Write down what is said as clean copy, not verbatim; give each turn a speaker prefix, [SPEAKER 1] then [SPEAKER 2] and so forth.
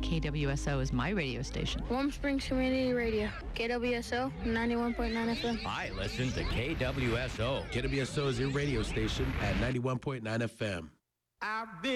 [SPEAKER 1] KWSO is my radio station.
[SPEAKER 2] Warm Springs Community Radio, KWSO 91.9 FM.
[SPEAKER 3] I listen to KWSO.
[SPEAKER 4] KWSO is your radio station at 91.9 FM.
[SPEAKER 5] I've been